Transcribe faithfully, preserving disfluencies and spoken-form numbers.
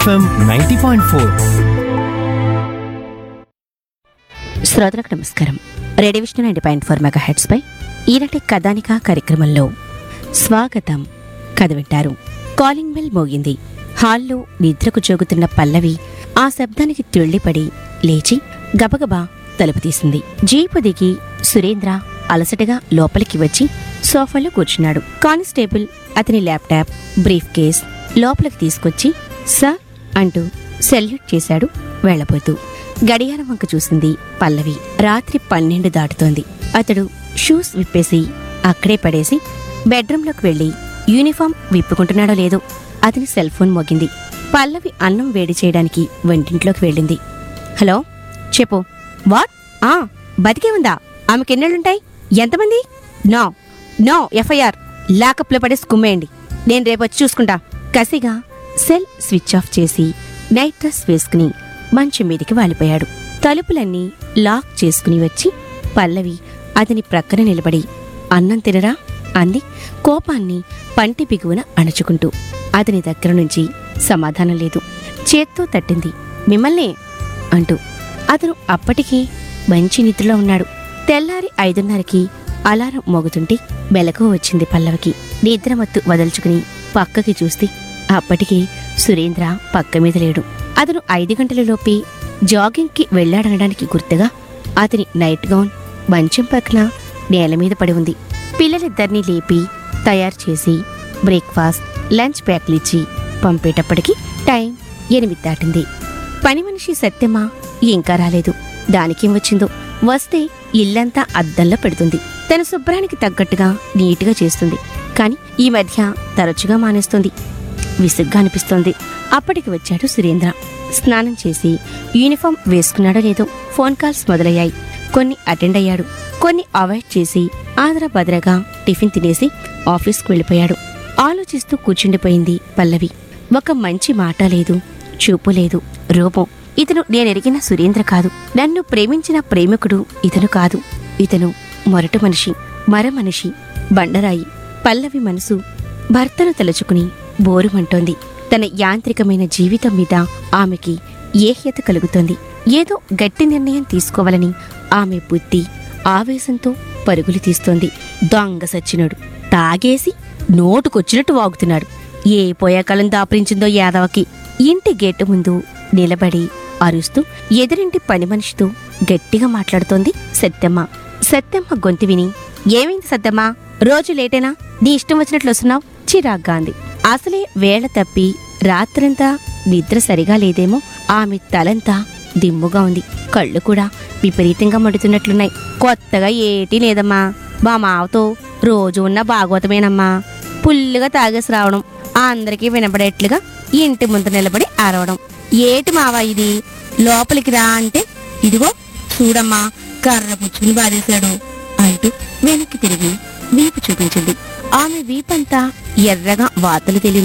FM ninety point four. శ్రోతలకు నమస్కారం. Radio Vishnu ninety point four mega heads పై ఈనాటి కథానిక కార్యక్రమంలో స్వాగతం కథ వింటారు. కాలింగ్ బెల్ మోగింది. హాల్లో నిద్రకు జోగుతున్న పల్లవి ఆ శబ్దానికి తుళ్ళిపడి లేచి గబగబా తలుపు తీసింది. జీపు దిగి సురేంద్ర అలసటగా లోపలికి వచ్చి సోఫాలో కూర్చున్నాడు. కానిస్టేబుల్ అతని ల్యాప్టాప్, బ్రీఫ్ కేస్ లోపలికి తీసుకొచ్చి సార్ అంటూ సెల్యూట్ చేశాడు వెళ్లబోతూ. గడియారం వంక చూసింది పల్లవి. రాత్రి పన్నెండు దాటుతోంది. అతడు షూస్ విప్పేసి అక్కడే పడేసి బెడ్రూంలోకి వెళ్లి యూనిఫామ్ విప్పుకుంటున్నాడో లేదో అతని సెల్ ఫోన్ మోగింది. పల్లవి అన్నం వేడి చేయడానికి వంటింట్లోకి వెళ్ళింది. హలో, చెప్పు. వాట్? ఆ బతికే ఉందా? ఆమెకెన్నెళ్ళుంటాయి? ఎంతమంది? నో నో ఎఫ్ఐఆర్ లాకప్లో పడేసి కుమ్మేయండి. నేను రేపొచ్చి చూసుకుంటా. కసిగా సెల్ స్విచ్ ఆఫ్ చేసి నైట్ డ్రెస్ వేసుకుని మంచం మీదికి వాలిపోయాడు. తలుపులన్నీ లాక్ చేసుకుని వచ్చి పల్లవి అతని ప్రక్కన నిలబడి అన్నం తినరా అంది, కోపాన్ని పంటి బిగువున అణుచుకుంటూ. అతని దగ్గర నుంచి సమాధానం లేదు. చేత్తో తట్టింది. మిమ్మల్ని అంటూ. అతను అప్పటికీ మంచి నిద్రలో ఉన్నాడు. తెల్లారి ఐదున్నరకి అలారం మోగుతుంటే మెలకు వచ్చింది పల్లవికి. నిద్రమత్తు వదల్చుకుని పక్కకి చూస్తే అప్పటికి సురేంద్ర పక్క మీద లేడు. అతను ఐదు గంటలలోపే జాగింగ్కి వెళ్లాడనడానికి గుర్తుగా అతని నైట్ గౌన్ మంచం పక్కన నేల మీద పడి ఉంది. పిల్లలిద్దరినీ లేపి తయారు చేసి బ్రేక్ఫాస్ట్, లంచ్ ప్యాక్లిచ్చి పంపేటప్పటికి టైం ఎనిమిది దాటింది. పని మనిషి సత్యమ్మ ఇంకా రాలేదు. దానికేం వచ్చిందో, వస్తే ఇల్లంతా అద్దంలో పెడుతుంది. తన శుభ్రానికి తగ్గట్టుగా నీటుగా చేస్తుంది. కాని ఈ మధ్య తరచుగా మానేస్తుంది. విసుగ్గా అనిపిస్తోంది. అప్పటికి వచ్చాడు సురేంద్ర. స్నానం చేసి యూనిఫామ్ వేసుకున్నాడో లేదో ఫోన్ కాల్స్ మొదలయ్యాయి. కొన్ని అటెండ్ అయ్యాడు, కొన్ని అవాయిడ్ చేసి ఆదరా బదరగా టిఫిన్ తినేసి ఆఫీస్కు వెళ్ళిపోయాడు. ఆలోచిస్తూ కూర్చుండిపోయింది పల్లవి. ఒక మంచి మాట లేదు, చూపు లేదు, రూపం. ఇతను నేనెరిగిన సురేంద్ర కాదు. నన్ను ప్రేమించిన ప్రేమికుడు ఇతను కాదు. ఇతను మొరటు మనిషి, మర మనిషి, బండరాయి. పల్లవి మనసు భర్తను తలుచుకుని బోరుమంటోంది. తన యాంత్రికమైన జీవితం మీద ఆమెకి ఏహ్యత కలుగుతోంది. ఏదో గట్టి నిర్ణయం తీసుకోవాలని ఆమె బుద్ధి ఆవేశంతో పరుగులు తీస్తోంది. దొంగ సచ్చినోడు తాగేసి నోటుకొచ్చినట్టు వాగుతున్నాడు. ఏ పోయాకాలం దాపరించిందో యాదవకి. ఇంటి గేటు ముందు నిలబడి అరుస్తూ ఎదురింటి పని మనిషితో గట్టిగా మాట్లాడుతోంది సత్యమ్మ. సత్యమ్మ గొంతు విని, ఏమైంది సత్యమ్మ, రోజు లేటేనా? నీ ఇష్టం వచ్చినట్లు వస్తున్నావు చిరాగ్గా అంది. అసలే వేళ తప్పి రాత్రంతా నిద్ర సరిగా లేదేమో. ఆమె తలంతా దిమ్ముగా ఉంది. కళ్ళు కూడా విపరీతంగా మండుతున్నట్లున్నాయి. కొత్తగా ఏటీ లేదమ్మా. మా మావతో రోజు ఉన్న భాగవతమేనమ్మా. పుల్లుగా తాగేసి రావడం, అందరికీ వినపడేట్లుగా ఇంటి ముందు నిలబడి అరవడం. ఏటి మావా ఇది? లోపలికి రా అంటే ఇదిగో చూడమ్మా కర్ర పుచ్చుకుని బాధేశాడు అంటూ వెనక్కి తిరిగి వీపు చూపించింది. ఆమె వీపంతా ఎర్రగా వాతలు తెలియ